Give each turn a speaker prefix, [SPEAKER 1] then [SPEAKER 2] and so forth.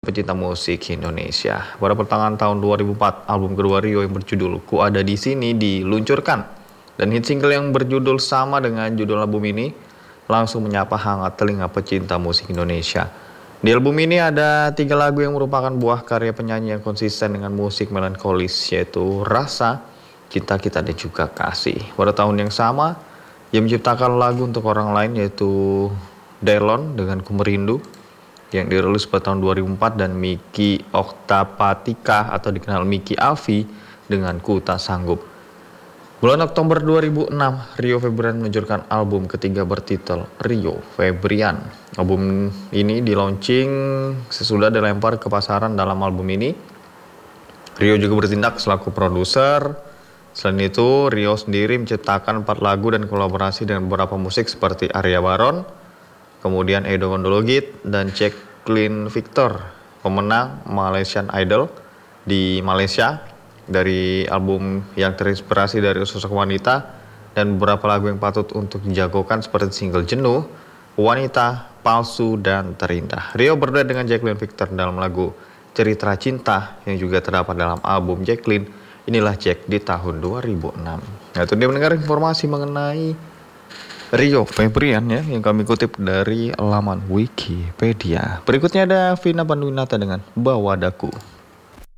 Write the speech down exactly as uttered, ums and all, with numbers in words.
[SPEAKER 1] pecinta musik Indonesia. Pada pertengahan tahun dua ribu empat, album kedua Rio yang berjudul Ku Ada Di Sini diluncurkan. Dan hit single yang berjudul sama dengan judul album ini langsung menyapa hangat telinga pecinta musik Indonesia. Di album ini ada tiga lagu yang merupakan buah karya penyanyi yang konsisten dengan musik melankolis, yaitu Rasa, Cinta Kita, dan juga Kasih. Pada tahun yang sama, ia menciptakan lagu untuk orang lain, yaitu Delon dengan Ku Merindu, yang dirilis pada tahun dua ribu empat, dan Miki Oktapatika atau dikenal Miki Avi dengan Ku Tak Sanggup. Bulan Oktober dua ribu enam, Rio Febrian meluncurkan album ketiga bertitel Rio Febrian. Album ini di-launching sesudah dilempar ke pasaran. Dalam album ini, Rio juga bertindak selaku produser. Selain itu, Rio sendiri menciptakan empat lagu dan kolaborasi dengan beberapa musik seperti Arya Baron, kemudian Edo Gondologit, dan Jacqueline Victor, pemenang Malaysian Idol di Malaysia, dari album yang terinspirasi dari sosok wanita, dan beberapa lagu yang patut untuk dijagokan seperti single Jenuh, Wanita, Palsu, dan Terindah. Rio berduet dengan Jacqueline Victor dalam lagu Cerita Cinta yang juga terdapat dalam album Jacqueline, Inilah Jack, di tahun dua ribu enam. Nah, itu dia mendengar informasi mengenai Rio Febrian ya, yang kami kutip dari laman Wikipedia. Berikutnya ada Vina Panduwinata dengan Bawa Daku.